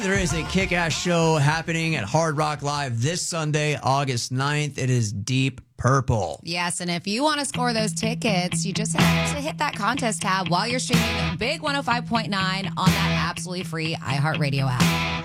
There is a kick-ass show happening at Hard Rock Live this Sunday, August 9th. It is Deep Purple. Yes, and if you want to score those tickets, you just have to hit that contest tab while you're streaming Big 105.9 on that absolutely free iHeartRadio app.